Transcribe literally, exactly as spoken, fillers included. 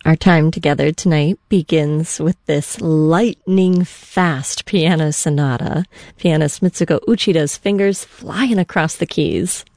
Our time together tonight begins with this lightning-fast piano sonata. Pianist Mitsuko Uchida's fingers flying across the keys.